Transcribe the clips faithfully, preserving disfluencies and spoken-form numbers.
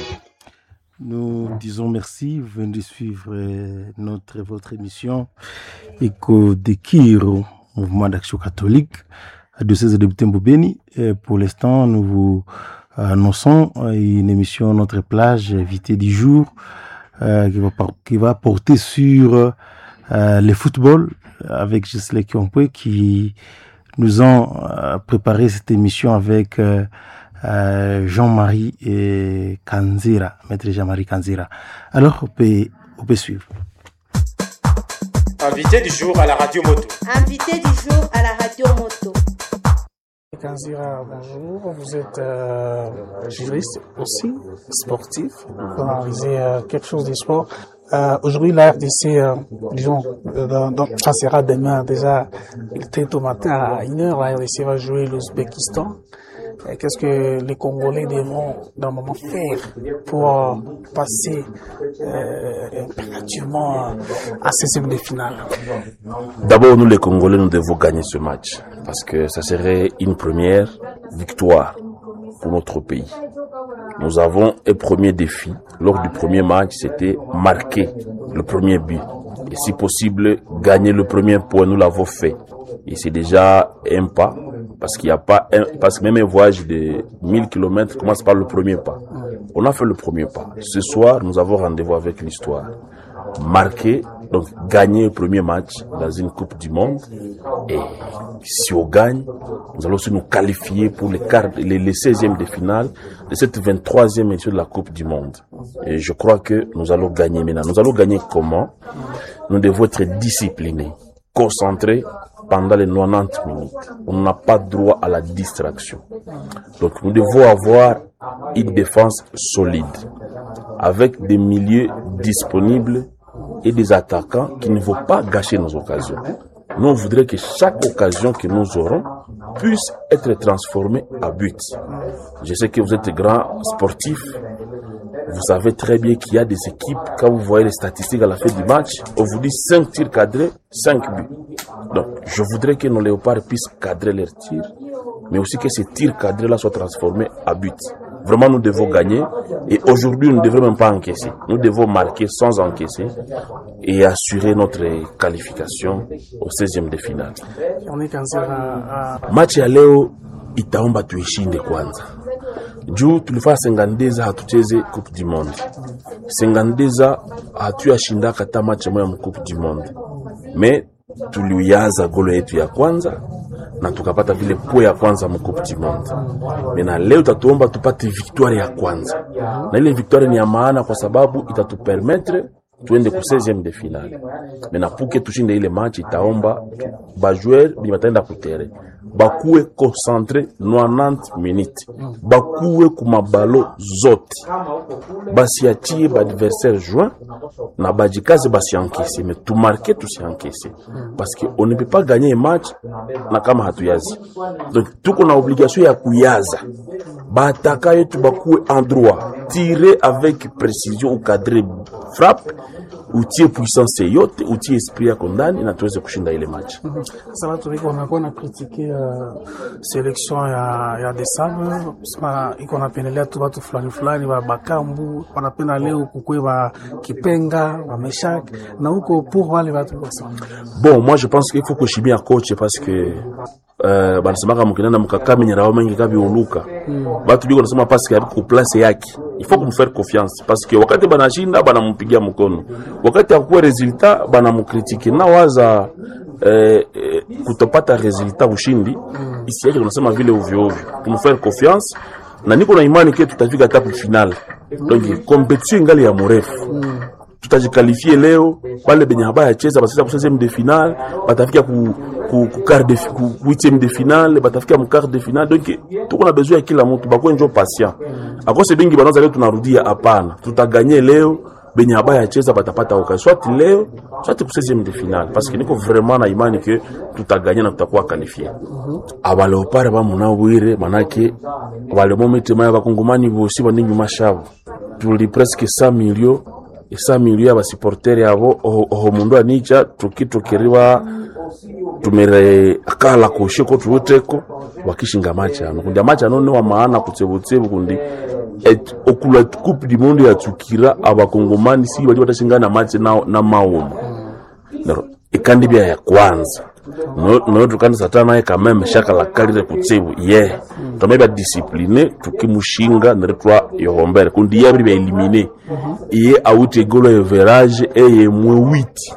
Nous disons merci, vous venez de suivre notre, votre émission Écho de Kiro, Mouvement d'Action Catholique, à diocèse de Butembo-Beni. Pour l'instant, nous vous annonçons une émission Notre Plage, invité du jour, euh, qui, va, qui va porter sur euh, le football avec Gisèle Kiompoué qui nous ont euh, préparé cette émission avec euh, Euh, Jean-Marie et Kanzira, maître Jean-Marie Kanzira. Alors, on peut, on peut suivre. Invité du jour à la radio moto. Invité du jour à la radio moto. Kanzira, bonjour. Vous êtes euh, juriste aussi, sportif. Vous analysez euh, quelque chose du sport. Euh, aujourd'hui, la R D C, euh, disons, euh, donc, ça sera demain déjà, très tôt matin à une heure, la R D C va jouer l'Ouzbékistan. Qu'est-ce que les Congolais devront d'un moment faire pour passer euh, impérativement à ces seizièmes de finale? D'abord, nous les Congolais, nous devons gagner ce match parce que ça serait une première victoire pour notre pays. Nous avons un premier défi. Lors du premier match, c'était marquer le premier but. Et si possible, gagner le premier point. Nous l'avons fait. Et c'est déjà un pas. Parce qu'il n'y a pas un, parce que même un voyage de mille kilomètres commence par le premier pas. On a fait le premier pas. Ce soir, nous avons rendez-vous avec l'histoire. Marquer, donc gagner le premier match dans une Coupe du Monde. Et si on gagne, nous allons aussi nous qualifier pour les quarts, les, les seizièmes de finale de cette vingt-troisième édition de la Coupe du Monde. Et je crois que nous allons gagner maintenant. Nous allons gagner comment? Nous devons être disciplinés, concentrés, pendant les quatre-vingt-dix minutes. On n'a pas droit à la distraction. Donc nous devons avoir une défense solide, avec des milieux disponibles et des attaquants qui ne vont pas gâcher nos occasions. Nous, on voudrait que chaque occasion que nous aurons puisse être transformée à but. Je sais que vous êtes grand sportif. Vous savez très bien qu'il y a des équipes, quand vous voyez les statistiques à la fin du match, on vous dit cinq tirs cadrés, cinq buts. Donc, je voudrais que nos léopards puissent cadrer leurs tirs, mais aussi que ces tirs cadrés-là soient transformés à but. Vraiment, nous devons gagner. Et aujourd'hui, nous ne devons même pas encaisser. Nous devons marquer sans encaisser et assurer notre qualification au seizième de finale. Match ya leo itaomba tuishinde kwanza. Juu tulifaa sengandeza hatucheze Coupe du Monde. Sengandeza hatuyashinda kata match moja mu Coupe du Monde. Me tuliuyaza golo yetu ya kwanza na tukapata vile po ya kwanza mu Coupe du Monde. Mena leo tatuomba tupate victoire ya kwanza. Na ile victoire ni ya maana kwa sababu itatupermettre tuende ku seizième de finale. Mena puke tushinde ile match itaomba ba joueur bi batenda ku terrain. Bakuwe concentré quatre-vingt-dix minutes. Bakuwe kumabalo zote. Basiachie ba adversaire joint na bajikaze basi encaisser, mais tout marquer tout si encaisser parce que on ne peut pas gagner un match na kama hatuyazi. Donc tuko na obligation ya kuyaza. Ba ataka yetu bakuwe en droit, tirer avec précision ou cadrer frappe, utie puissance yote, utie esprit ya kondani na tuweze kushinda ile match. Sasa watu wengi wanakuwa na critique uh, selection ya ya Desambre, sema iko napendelea tu watu fulani fulani wa Bakambu, wanapenda leo kukwe ba Kipenga, wa Meshak na huko pour wale watu kwa sana. Bon, moi je pense qu'il faut que je bien coach parce que euh banasemaka mkinana mkakami rawa mengi kabi uluka. Watu biko nasema parce que avec place yake. Il faut me faire confiance parce que wakati banashinda banampigia mkono. Wakati akuwa resultat banamkritiki na waza eh, eh, kutopata resultat ushindi mm. Isi yake tunasema vile ovyo ovyo. Tumfaire confiance na niko na imani ke tutafika etape finale. Mm. Donc competition ngali ya mrefu. Mm. Tutajikalifie leo wale benye habaya cheza basi ku seizième de finale batafika ku ku quart de ku huitième de finale batafika mu quart de finale. Donc tuko na besoin ya kila mtu bakwe njo patient. Akose bingi banaanza leo tunarudia hapana. Tutaganye leo benye habaya cheza batapata occasion soit leo soit ku seizième de finale parce que niko vraiment na imani que tutaganye na tutakuwa qualifié. Aba leopard ba munawire manake wale momete maya bakongomani bosi bandingi mashabo. Tuli presque cent millions et cent millions ya supporters yabo oho mundo anicha tukitokeriwa tumere akala kosheko tuoteko wakishinga macha no kundi macha no wa maana kutsebutsebu kundi et okula coupe du monde ya tukira abakongomani si bali batashingana match na na maomo nero ikandi bia ya kwanza no no tukandi satana ya kameme shaka la kalire kutsebu ye tomeba discipliné tukimushinga nero twa yohombere kundi yabri ba éliminer iye auti golo average eye mwe huit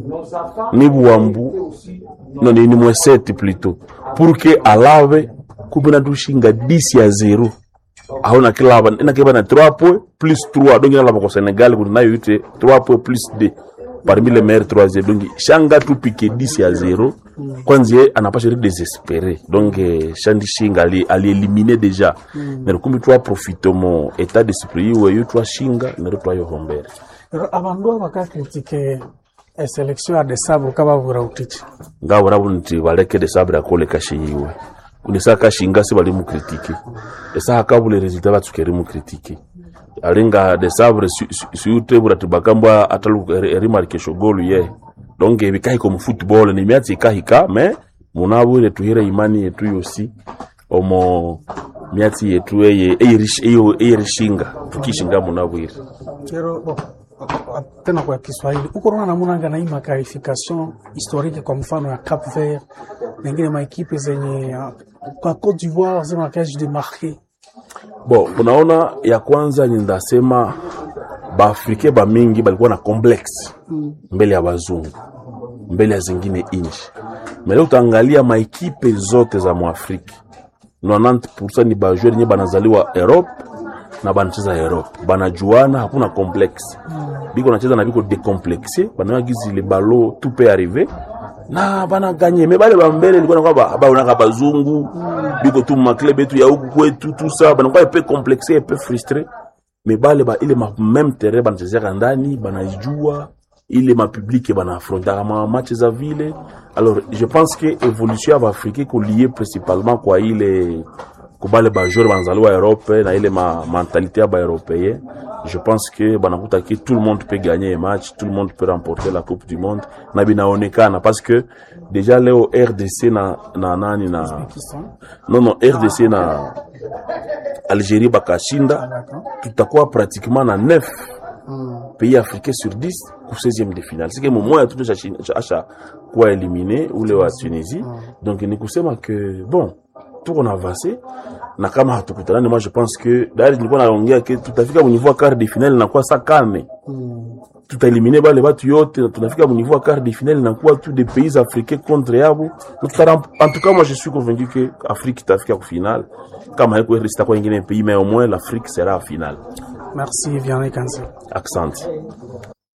ni buambu non ni mwe sept plutôt pour que alave kubina tushinga dix ya zero aona kila ba ina keba na trois points plus trois donc la ba Sénégal ko na yote trois points plus deux parmi les meilleurs troisième donc shanga tu piqué dix à zéro kwanza anapasha désespéré donc shandi shinga ali ali éliminé déjà mais comme toi profitement état d'esprit où yo toi shinga ne toi yo hombere abando baka critiquer la sélection à des sabres kaba vura utichi ngabura bunti baleke de sabre akole kashiyiwe unisa kashinga se bali mu critiquer esa akabule résultat ba tukeri mu critiquer alinga de sabre suyute bura tubakambwa atalu remarque shogolu ye donc bikai comme football ni miati kahika mais munabure tuhira imani yetu yosi omo miati yetu eye eyo eyerishinga tukishinga munabure kero bo tena kwa Kiswahili uko na munanga na ima qualification historique kwa mfano ya Cap Vert nyingine ma equipe zenye kwa Côte d'Ivoire zina kazi de marquer. Bon, unaona ya kwanza nindasema ba Afrika ba mingi balikuwa na complex mm. mbele ya bazungu, mbele ya zingine inchi. Mbele utaangalia ma equipe zote za Mwafrika. ninety percent ni ba joueur nye banazaliwa Europe na banacheza Europe. Banajuana hakuna complex. Mm. Biko nacheza na biko décomplexé, banagizi le ballon tout peut arriver. Na bana gagner mais bale ba mbele ilikuwa nakaba ba unaka bazungu mm. biko tu maklebe tu ya huku kwetu tout ça bana kwa peu complexé et peu frustré mais bale ba ile ma même terrain bana chezeka ndani bana jua ile ma public bana affronter ma match za ville. Alors je pense que évolution va africaine ko lié principalement kwa ile ko bale ba joueur banzalwa Europe na ile ma mentalité ba européen. Je pense que banakuta que tout le monde peut gagner un match, tout le monde peut remporter la Coupe du Monde. Na binaonekana parce que déjà leo R D C na na nani na non non R D C na Algérie bakashinda tutakuwa pratiquement na neuf pays africains sur dix pour seizième de finale. C'est que moment tout acha quoi éliminer ou le wa Tunisie. Donc ni kusema que bon tout on a avancé na kama hatukutana moi je pense que d'ailleurs nilikuwa naongea que tutafika au niveau quart de finale na kwa sa carne mm. tutaeliminer bale watu yote tunafika au niveau quart de finale na kwa tous des pays africains contre yabo. En tout cas moi je suis convaincu que Afrique itafika au final kama haiko resta kwa ingine pays mais au moins l'Afrique sera en finale. Merci Vianney Kanzi. Accent.